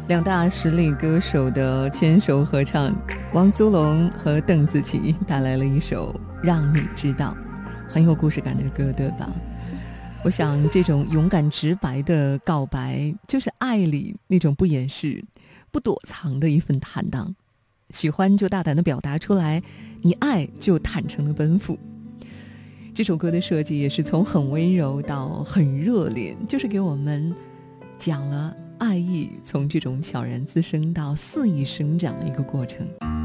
两大实力歌手的牵手合唱，王祖龙和邓紫棋带来了一首《让你知道》，很有故事感的歌，对吧？我想这种勇敢直白的告白，就是爱里那种不掩饰、不躲藏的一份坦荡。喜欢就大胆地表达出来，你爱就坦诚地奔赴。这首歌的设计也是从很温柔到很热烈，就是给我们讲了爱意从这种悄然滋生到肆意生长的一个过程。